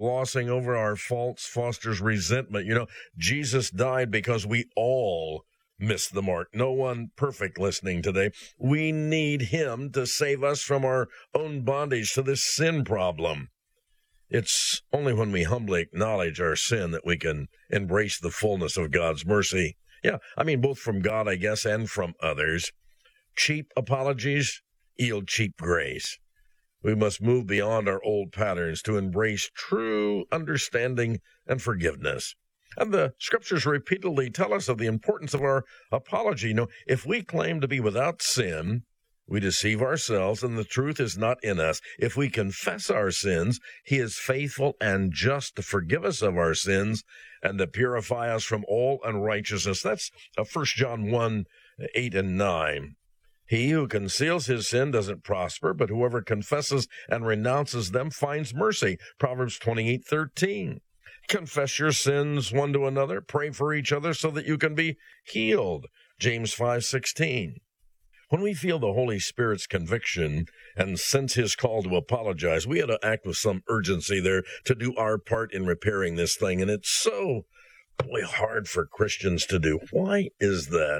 glossing over our faults fosters resentment. Jesus died because we all missed the mark. No one perfect listening today. We need him to save us from our own bondage to this sin problem. It's only when we humbly acknowledge our sin that we can embrace the fullness of God's mercy. Yeah, both from God, I guess, and from others. Cheap apologies yield cheap grace. We must move beyond our old patterns to embrace true understanding and forgiveness. And the scriptures repeatedly tell us of the importance of our apology. If we claim to be without sin, we deceive ourselves and the truth is not in us. If we confess our sins, he is faithful and just to forgive us of our sins and to purify us from all unrighteousness. That's 1 John 1, 8 and 9. He who conceals his sin doesn't prosper, but whoever confesses and renounces them finds mercy. Proverbs 28:13. Confess your sins one to another. Pray for each other so that you can be healed. James 5:16. When we feel the Holy Spirit's conviction and sense his call to apologize, we ought to act with some urgency there to do our part in repairing this thing. And it's so hard for Christians to do. Why is that?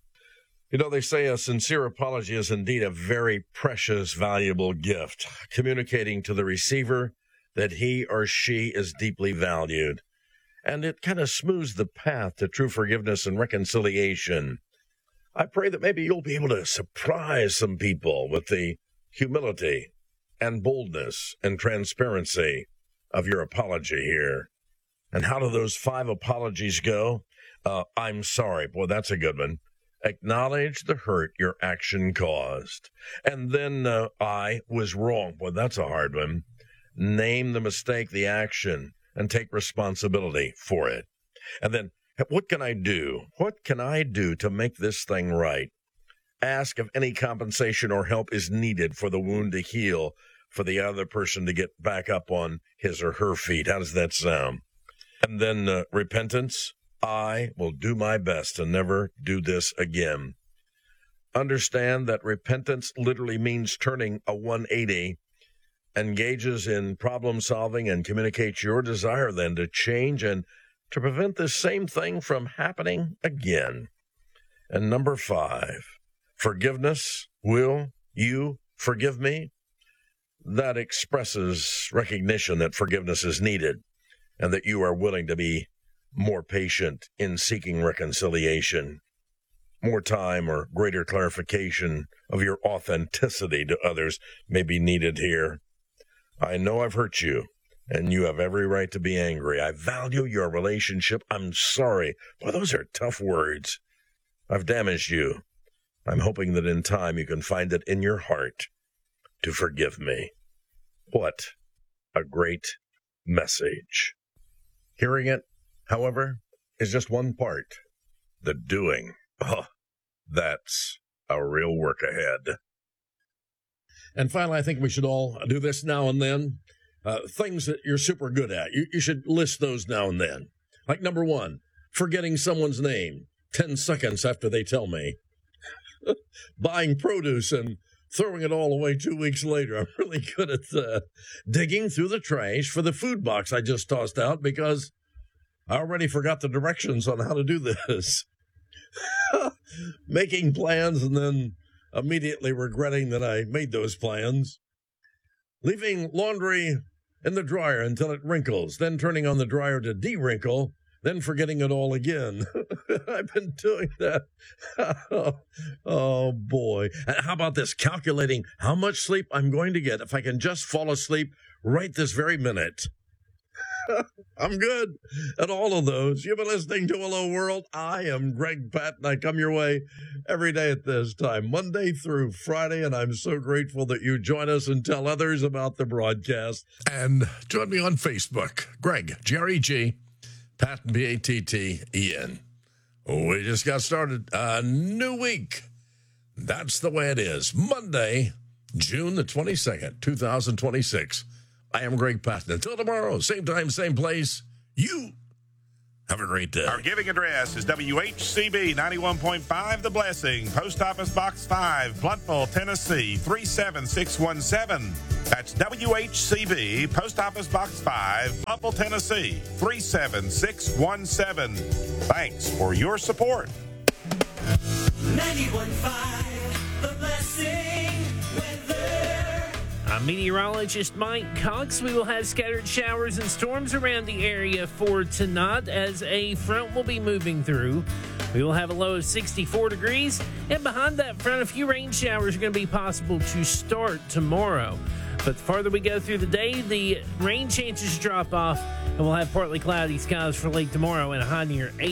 They say a sincere apology is indeed a very precious, valuable gift, communicating to the receiver that he or she is deeply valued. And it kind of smooths the path to true forgiveness and reconciliation. I pray that maybe you'll be able to surprise some people with the humility and boldness and transparency of your apology here. And how do those 5 apologies go? I'm sorry. Boy, that's a good one. Acknowledge the hurt your action caused. And then I was wrong. Boy, that's a hard one. Name the mistake, the action, and take responsibility for it. And then, what can I do? What can I do to make this thing right? Ask if any compensation or help is needed for the wound to heal, for the other person to get back up on his or her feet. How does that sound? And then repentance. I will do my best to never do this again. Understand that repentance literally means turning a 180, engages in problem solving, and communicates your desire then to change and to prevent this same thing from happening again. And number 5, forgiveness. Will you forgive me? That expresses recognition that forgiveness is needed and that you are willing to be more patient in seeking reconciliation. More time or greater clarification of your authenticity to others may be needed here. I know I've hurt you, and you have every right to be angry. I value your relationship. I'm sorry. Boy, those are tough words. I've damaged you. I'm hoping that in time you can find it in your heart to forgive me. What a great message. Hearing it, however, is just one part. The doing, that's a real work ahead. And finally, I think we should all do this now and then. Things that you're super good at. You should list those now and then. Like number 1, forgetting someone's name 10 seconds after they tell me. Buying produce and throwing it all away 2 weeks later. I'm really good at digging through the trash for the food box I just tossed out because I already forgot the directions on how to do this. Making plans and then immediately regretting that I made those plans. Leaving laundry in the dryer until it wrinkles, then turning on the dryer to de-wrinkle, then forgetting it all again. I've been doing that. Oh, boy. And how about this? Calculating how much sleep I'm going to get if I can just fall asleep right this very minute. I'm good at all of those. You've been listening to Hello World. I am Greg Patton. I come your way every day at this time, Monday through Friday, and I'm so grateful that you join us and tell others about the broadcast. And join me on Facebook, Greg, G-R-E-G, Patton, P-A-T-T-E-N. We just got started. A new week. That's the way it is. Monday, June the 22nd, 2026. I am Greg Patton. Until tomorrow, same time, same place, you have a great day. Our giving address is WHCB 91.5 The Blessing, Post Office Box 5, Blountville, Tennessee 37617. That's WHCB, Post Office Box 5, Buffalo, Tennessee, 37617. Thanks for your support. 91.5, The Blessing weather. I'm meteorologist Mike Cox. We will have scattered showers and storms around the area for tonight as a front will be moving through. We will have a low of 64 degrees, and behind that front, a few rain showers are going to be possible to start tomorrow. But the farther we go through the day, the rain chances drop off, and we'll have partly cloudy skies for late tomorrow and a high near 80.